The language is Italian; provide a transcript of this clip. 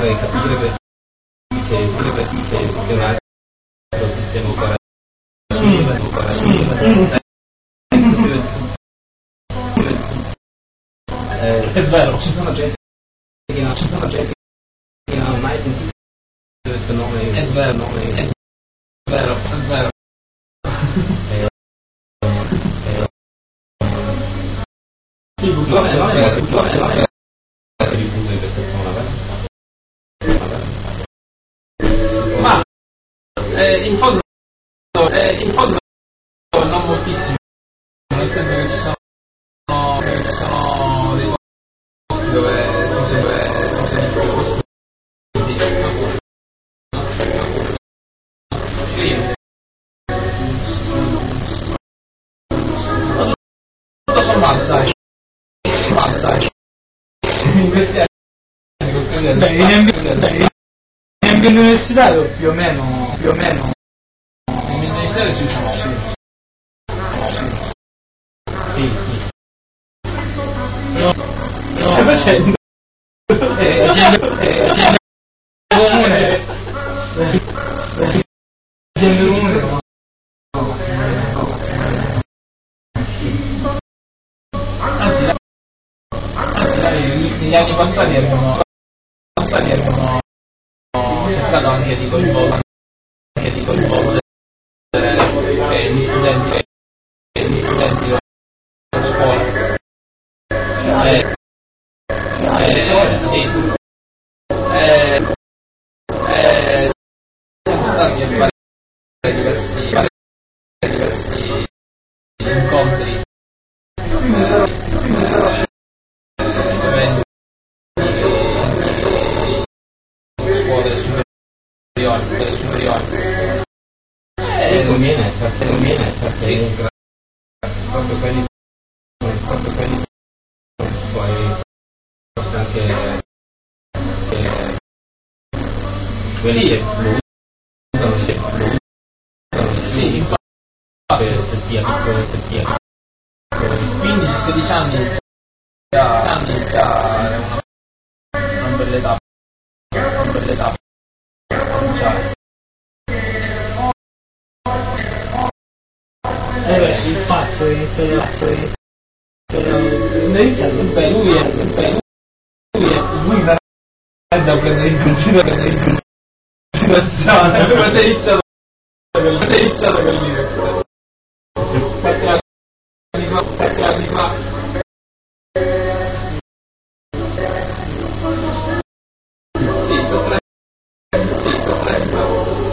fare capire che un altro sistema operativo. È vero, ci sono gente che non ha mai sentito questo nome. È vero, è vero. Sì, non è diffuso in questa zona, ma in fondo non moltissimo, nel senso che ci sono dei posti dove tutto sommato, dai. In questi anni in ambito universitario più o meno nel ministero ci sono sì. Stai facendo negli anni passati abbiamo cercato anche di coinvolgere gli studenti della scuola. Siamo stati a fare diversi incontri, scuole superiori. Conviene perché proprio quelli poi forse anche quelli che lo usano sì, infatti se ti abitui 15-16 anni già è una bella età il faccio lui veramente da prendere in considerazione quando è iniziato con l'Inex 4 anni fa. Sì, 4 anni fa.